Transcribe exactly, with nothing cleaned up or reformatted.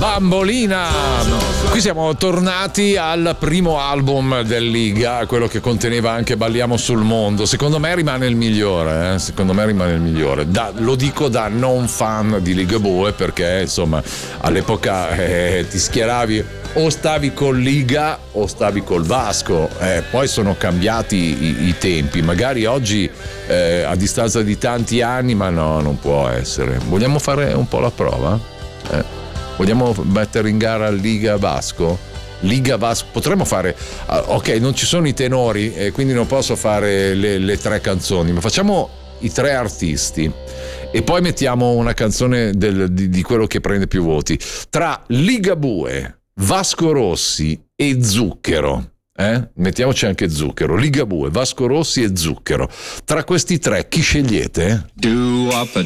Bambolina. Qui siamo tornati al primo album del Liga, quello che conteneva anche Balliamo sul mondo. Secondo me rimane il migliore, eh? Secondo me rimane il migliore. Da, lo dico da non fan di Ligabue, perché insomma all'epoca eh, ti schieravi o stavi col Liga o stavi col Vasco, eh, poi sono cambiati i, i tempi, magari oggi eh, a distanza di tanti anni, ma no, non può essere. Vogliamo fare un po' la prova? Eh, vogliamo mettere in gara Liga Vasco? Liga Vasco, potremmo fare, uh, ok, non ci sono i tenori e eh, quindi non posso fare le, le tre canzoni, ma facciamo i tre artisti e poi mettiamo una canzone del, di, di quello che prende più voti tra Ligabue, Vasco Rossi e Zucchero. Eh? Mettiamoci anche Zucchero, Ligabue, Vasco Rossi e Zucchero. Tra questi tre chi scegliete? Do up a